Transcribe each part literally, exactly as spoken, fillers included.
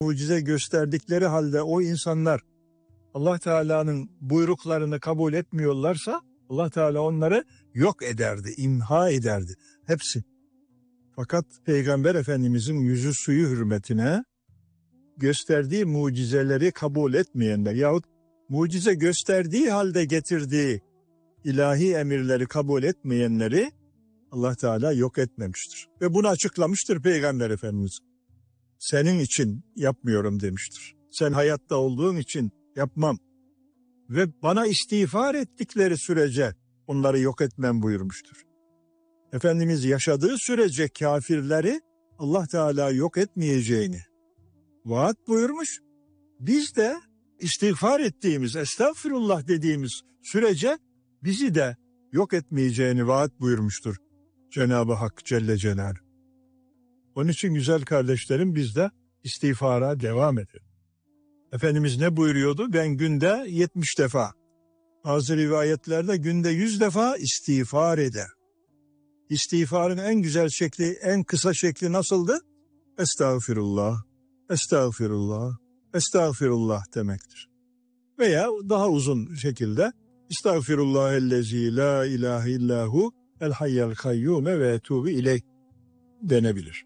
mucize gösterdikleri halde o insanlar Allah Teala'nın buyruklarını kabul etmiyorlarsa Allah Teala onları yok ederdi, imha ederdi. Hepsi. Fakat Peygamber Efendimizin yüzü suyu hürmetine gösterdiği mucizeleri kabul etmeyenler yahut mucize gösterdiği halde getirdiği ilahi emirleri kabul etmeyenleri Allah Teala yok etmemiştir. Ve bunu açıklamıştır Peygamber Efendimiz. Senin için yapmıyorum demiştir. Sen hayatta olduğun için yapmam. Ve bana istiğfar ettikleri sürece onları yok etmem buyurmuştur. Efendimiz yaşadığı sürece kafirleri Allah Teala yok etmeyeceğini vaat buyurmuş. Biz de istiğfar ettiğimiz, estağfirullah dediğimiz sürece bizi de yok etmeyeceğini vaat buyurmuştur Cenab-ı Hak Celle Celaluhu. Onun için güzel kardeşlerim biz de istiğfara devam edelim. Efendimiz ne buyuruyordu? Ben günde yetmiş defa, bazı rivayetlerde günde yüz defa istiğfar eder. İstiğfarın en güzel şekli, en kısa şekli nasıldı? Estağfirullah, estağfirullah, estağfirullah demektir. Veya daha uzun şekilde Estağfirullahellezî la ilahe illahu el hayyel kayyume ve etûbü ileyh denebilir.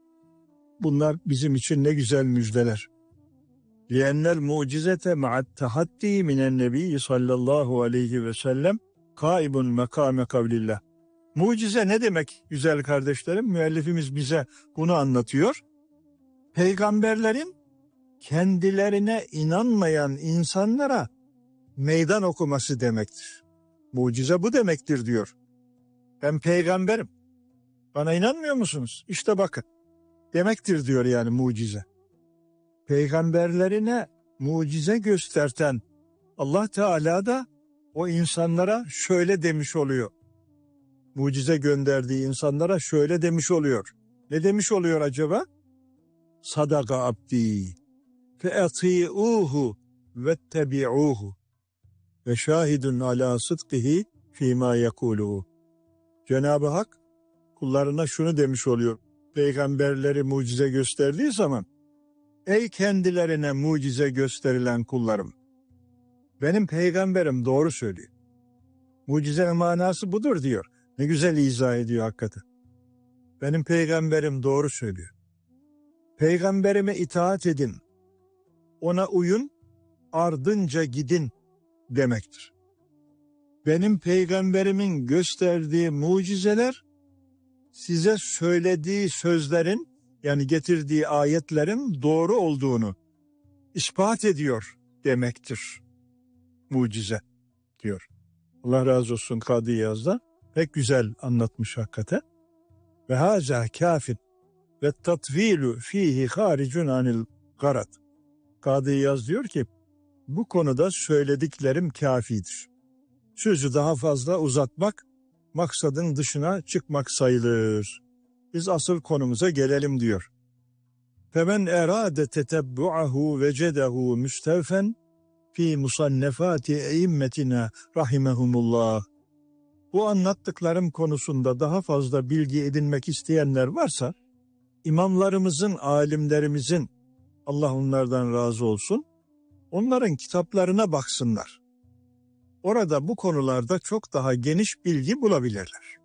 Bunlar bizim için ne güzel müjdeler. Li'ennel mucizete ma'at tahaddi minen nebiyyi sallallahu aleyhi ve sellem kaibun mekâme kavlillah. Mucize ne demek güzel kardeşlerim? Müellifimiz bize bunu anlatıyor. Peygamberlerin kendilerine inanmayan insanlara meydan okuması demektir. Mucize bu demektir diyor. Ben peygamberim. Bana inanmıyor musunuz? İşte bakın. Demektir diyor yani mucize. Peygamberlerine mucize gösterten Allah Teala da o insanlara şöyle demiş oluyor. Mucize gönderdiği insanlara şöyle demiş oluyor. Ne demiş oluyor acaba? Sadaka abdi fe ati'uhu vettebi'uhu ve şahidun ala sıdkihi fîmâ yekûluhu. Cenab-ı Hak kullarına şunu demiş oluyor. Peygamberleri mucize gösterdiği zaman, ey kendilerine mucize gösterilen kullarım, benim peygamberim doğru söylüyor. Mucizenin manası budur diyor. Ne güzel izah ediyor hakikaten. Benim peygamberim doğru söylüyor. Peygamberime itaat edin, ona uyun, ardınca gidin demektir. Benim peygamberimin gösterdiği mucizeler, size söylediği sözlerin, yani getirdiği ayetlerin doğru olduğunu ispat ediyor demektir. Mucize diyor. Allah razı olsun Kadı Iyaz'da pek güzel anlatmış hakikaten. Ve haza kafir ve tatvilu fihi haricun anil garat. Kadı Iyaz diyor ki bu konuda söylediklerim kafidir. Sözü daha fazla uzatmak maksadın dışına çıkmak sayılır. Biz asıl konumuza gelelim diyor. Femen erade tetebbu'ahu vecedehu müstevfen fi musannefati eimmetina rahimehumullah. Bu anlattıklarım konusunda daha fazla bilgi edinmek isteyenler varsa, imamlarımızın, alimlerimizin, Allah onlardan razı olsun, onların kitaplarına baksınlar. Orada bu konularda çok daha geniş bilgi bulabilirler.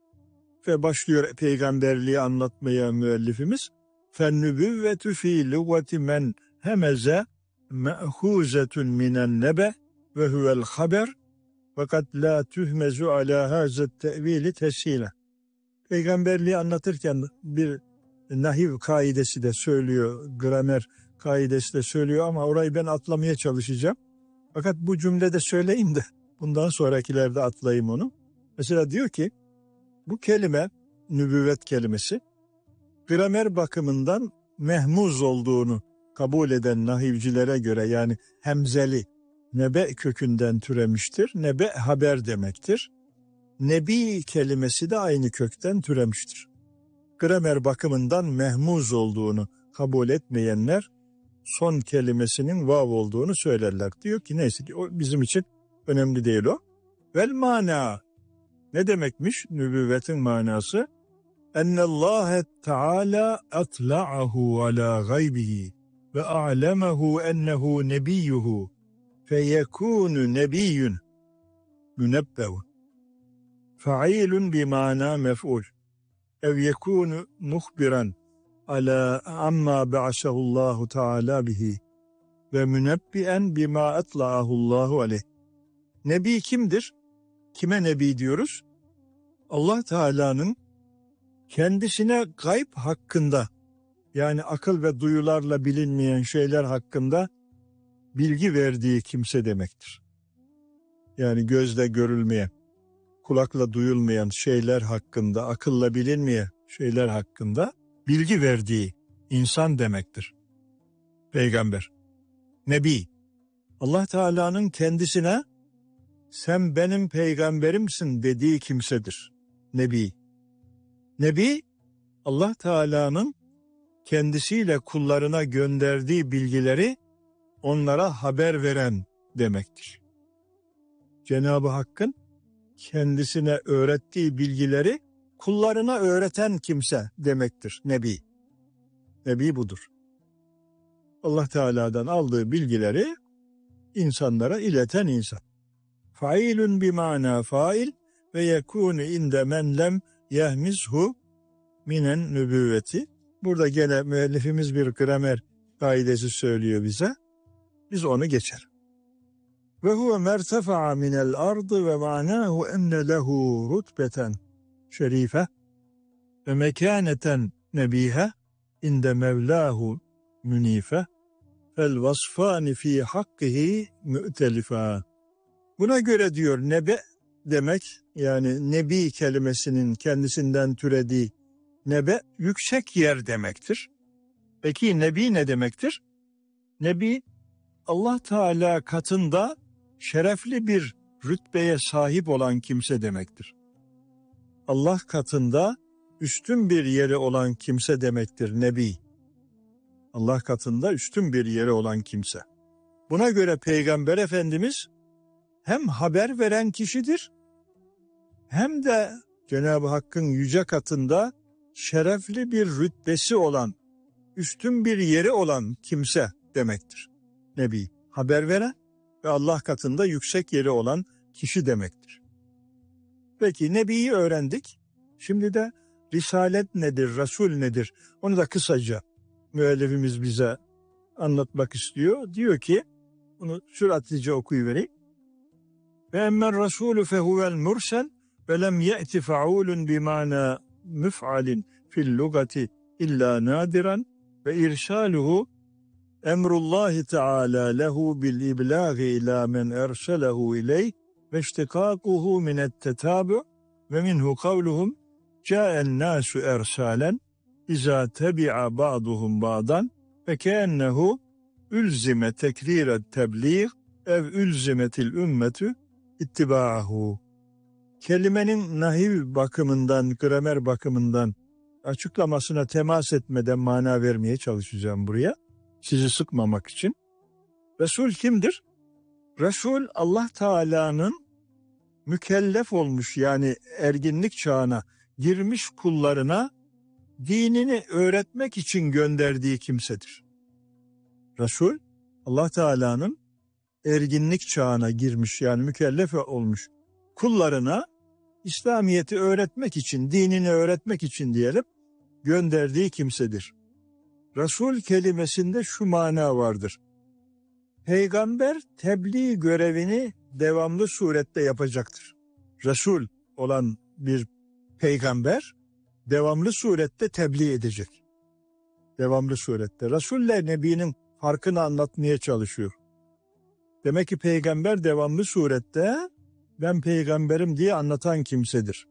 Ve başlıyor peygamberliği anlatmaya müellifimiz. فَالنُّبُوَّةُ ف۪ي لُغَةِ مَنْ هَمَزَ مَأْخُوزَةٌ مِنَ النَّبَ وَهُوَ الْخَبَرِ fakat la tuhmezu ala hazet tevili tesile. Peygamberliği anlatırken bir nahiv kaidesi de söylüyor, gramer kaidesi de söylüyor ama orayı ben atlamaya çalışacağım. Fakat bu cümlede söyleyeyim de bundan sonrakilerde atlayayım onu. Mesela diyor ki bu kelime, nübüvvet kelimesi, gramer bakımından mehmuz olduğunu kabul eden nahivcilere göre, yani hemzeli, nebe kökünden türemiştir. Nebe haber demektir. Nebi kelimesi de aynı kökten türemiştir. Gramer bakımından mehmuz olduğunu kabul etmeyenler son kelimesinin vav olduğunu söylerler. Diyor ki neyse ki o bizim için önemli değil o. Vel mana ne demekmiş nübüvvetin manası? Ennallâhe Teâlâ atla'ahu alâ gaybihi ve a'lemehu ennehu nebiyyuhu feyekûnü nebiyyün münebbevun fa'ilun bimana mef'ul ev yekûnü muhbiran ala amma ba'asehullahu teala bihi ve münebbi'en bima atla'ahullahu aleyh. Nebi kimdir? Kime nebi diyoruz? Allah Teala'nın kendisine gayb hakkında, yani akıl ve duyularla bilinmeyen şeyler hakkında bilgi verdiği kimse demektir. Yani gözle görülmeyen, kulakla duyulmayan şeyler hakkında, akılla bilinmeyen şeyler hakkında bilgi verdiği insan demektir. Peygamber, Nebi. Allah Teala'nın kendisine sen benim peygamberimsin dediği kimsedir. Nebi. Nebi, Allah Teala'nın kendisiyle kullarına gönderdiği bilgileri onlara haber veren demektir. Cenab-ı Hakk'ın kendisine öğrettiği bilgileri kullarına öğreten kimse demektir Nebi. Nebi budur. Allah Teala'dan aldığı bilgileri insanlara ileten insan. Failun bimana fail ve yekûnü inde men lem yehmizhu minen nübüvveti. Burada gene müellifimiz bir gramer kaidesi söylüyor bize. Biz onu geçelim. Ve huve mertefa'a minel ardı ve manahu enne lehu rutbeten şerife ve mekâneten nebihe inde mevlahu münife fel vasfani fi hakkihi mü'telifâ. Buna göre diyor nebe demek, yani nebi kelimesinin kendisinden türediği nebe yüksek yer demektir. Peki nebi ne demektir? Nebi Allah Teala katında şerefli bir rütbeye sahip olan kimse demektir. Allah katında üstün bir yeri olan kimse demektir nebi. Allah katında üstün bir yeri olan kimse. Buna göre Peygamber Efendimiz hem haber veren kişidir, hem de Cenab-ı Hakk'ın yüce katında şerefli bir rütbesi olan, üstün bir yeri olan kimse demektir. Nebi, haber veren ve Allah katında yüksek yeri olan kişi demektir. Peki Nebi'yi öğrendik. Şimdi de Risalet nedir, Resul nedir? Onu da kısaca müellifimiz bize anlatmak istiyor. Diyor ki, bunu süratlice okuyuvereyim. Ve emmen Resulü fehuvel mursel ve lem ye'ti fa'ulun bimana müf'alin fil lugati illa nadiran ve irsaluhu emrullahi teala lehu bil iblagi ila men erselehu ileyh ve iştikakuhu minet tetabu ve minhu kavluhum ca'en nasu ersalen iza tebi'a ba'duhum ba'dan ve keennehu ülzime tekriret tebliğ ev ülzimetil ümmetü ittiba'ahu. Kelimenin nahiv bakımından, gramer bakımından açıklamasına temas etmeden mana vermeye çalışacağım buraya. Sizi sıkmamak için. Resul kimdir? Resul Allah Teala'nın mükellef olmuş, yani erginlik çağına girmiş kullarına dinini öğretmek için gönderdiği kimsedir. Resul Allah Teala'nın erginlik çağına girmiş, yani mükellef olmuş kullarına İslamiyet'i öğretmek için, dinini öğretmek için diyelim, gönderdiği kimsedir. Resul kelimesinde şu mana vardır. Peygamber tebliğ görevini devamlı surette yapacaktır. Resul olan bir peygamber devamlı surette tebliğ edecek. Devamlı surette. Resul'le Nebi'nin farkını anlatmaya çalışıyor. Demek ki peygamber devamlı surette ben peygamberim diye anlatan kimsedir.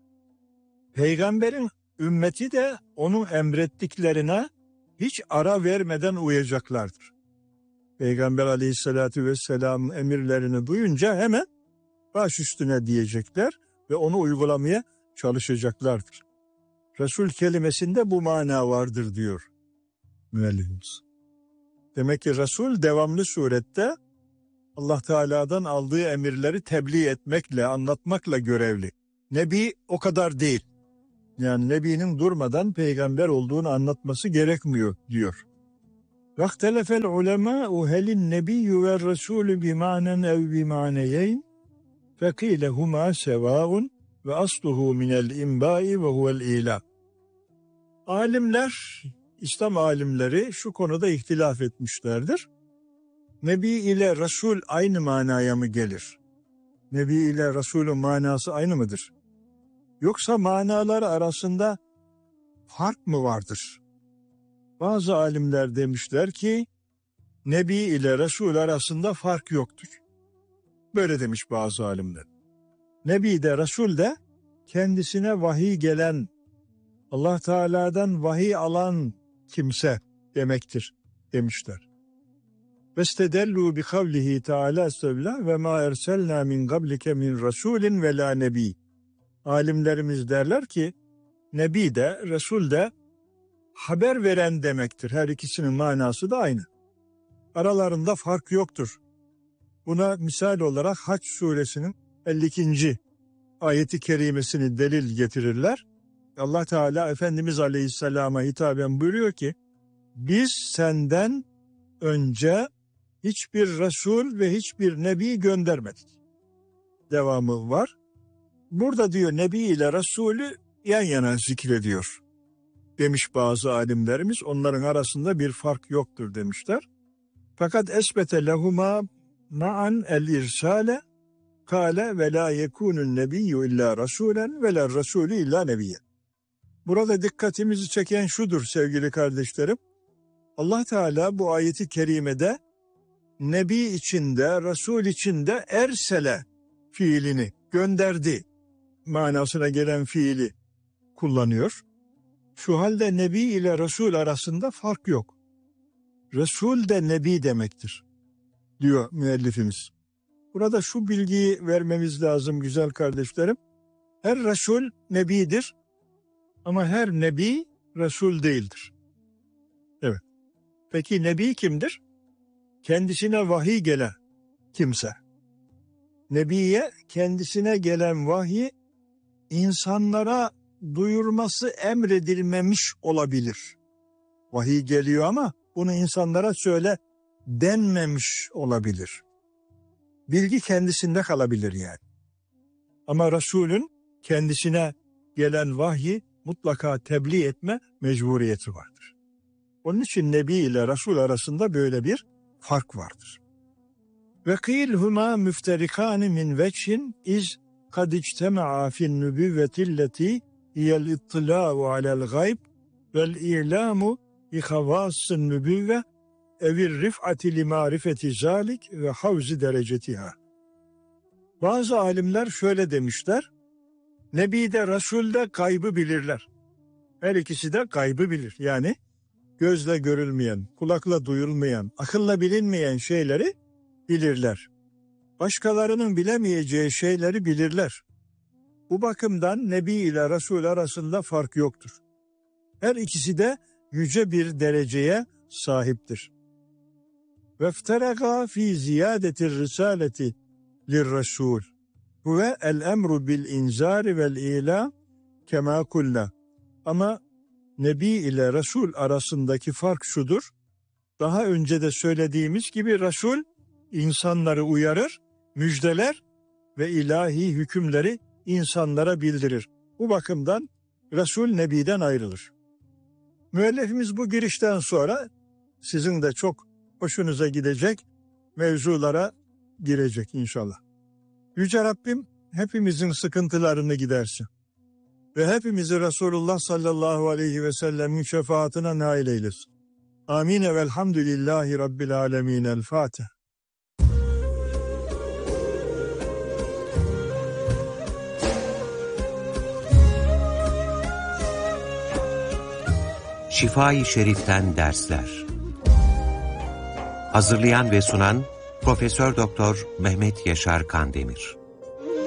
Peygamberin ümmeti de onun emrettiklerine hiç ara vermeden uyacaklardır. Peygamber aleyhissalatü vesselam'ın emirlerini duyunca hemen baş üstüne diyecekler ve onu uygulamaya çalışacaklardır. Resul kelimesinde bu mana vardır diyor müellifimiz. Demek ki Resul devamlı surette Allah Teala'dan aldığı emirleri tebliğ etmekle, anlatmakla görevli. Nebi o kadar değil. Yani Nebi'nin durmadan peygamber olduğunu anlatması gerekmiyor diyor. Vaktelefel ulemâ'u helin nebiyyü ve resûlü bimânen ev bimâneyeyn fekîle humâ sevâun ve asluhu minel imbâi ve huvel ilâ. Alimler, İslam alimleri şu konuda ihtilaf etmişlerdir. Nebi ile Resul aynı manaya mı gelir? Nebi ile Resul'ün manası aynı mıdır? Yoksa manalar arasında fark mı vardır? Bazı alimler demişler ki, Nebi ile Resul arasında fark yoktur. Böyle demiş bazı alimler. Nebi de Resul de kendisine vahiy gelen, Allah Teala'dan vahiy alan kimse demektir demişler. Vestedellû bi kavlihi Teala estağfirullah ve ma erselna min qablike min rasulin ve la nebi. Alimlerimiz derler ki Nebi de Resul de haber veren demektir. Her ikisinin manası da aynı. Aralarında fark yoktur. Buna misal olarak Hac suresinin elli ikinci ayeti kerimesini delil getirirler. Allah Teala Efendimiz Aleyhisselam'a hitaben buyuruyor ki biz senden önce hiçbir Resul ve hiçbir Nebi göndermedik. Devamı var. Burada diyor Nebi ile Resulü yan yana zikrediyor demiş bazı alimlerimiz. Onların arasında bir fark yoktur demişler. Fakat esbete lehuma ma'an el irsale kâle ve la yekûnun nebiyyü illa rasûlen ve la rasûlü illa nebiyyen. Burada dikkatimizi çeken şudur sevgili kardeşlerim. Allah Teala bu ayeti kerimede Nebi içinde, Resul içinde ersele fiilini gönderdi manasına gelen fiili kullanıyor. Şu halde Nebi ile Resul arasında fark yok. Resul de Nebi demektir diyor müellifimiz. Burada şu bilgiyi vermemiz lazım güzel kardeşlerim. Her Resul Nebidir ama her Nebi Resul değildir. Evet. Peki Nebi kimdir? Kendisine vahiy gelen kimse. Nebiye kendisine gelen vahyi insanlara duyurması emredilmemiş olabilir. Vahiy geliyor ama bunu insanlara söyle denmemiş olabilir. Bilgi kendisinde kalabilir yani. Ama Resulün kendisine gelen vahyi mutlaka tebliğ etme mecburiyeti vardır. Onun için Nebi ile Resul arasında böyle bir fark vardır. Ve kîl huma müfterikâni min veçhin iz kad ictema'a fin nübüvvetilleti hiyel ittilâ'u alel gayb vel i'lâmu bi havâsın nübüvve evir rif'ati li marifeti zâlik ve havzi derecetiha. Bazı alimler şöyle demişler. Nebi de Resul de gaybı bilirler. Her ikisi de gaybı bilir. Yani gözle görülmeyen, kulakla duyulmayan, akılla bilinmeyen şeyleri bilirler. Başkalarının bilemeyeceği şeyleri bilirler. Bu bakımdan Nebi ile Resul arasında fark yoktur. Her ikisi de yüce bir dereceye sahiptir. Vefterega fi ziyadetir risaleti lirresul ve el emru bil inzari vel ila kema kulla. Ama Nebi ile Resul arasındaki fark şudur. Daha önce de söylediğimiz gibi Resul insanları uyarır, müjdeler ve ilahi hükümleri insanlara bildirir. Bu bakımdan Resul Nebi'den ayrılır. Müellifimiz bu girişten sonra sizin de çok hoşunuza gidecek mevzulara girecek inşallah. Yüce Rabbim hepimizin sıkıntılarını gidersin. Ve hepimizi Resulullah sallallahu aleyhi ve sellemin şefaatine nail eylesin. Amin ve elhamdülillahi rabbil alemin. El Fatiha. Şifa-i Şerif'ten dersler. Hazırlayan ve sunan Profesör Doktor Mehmet Yaşar Kandemir.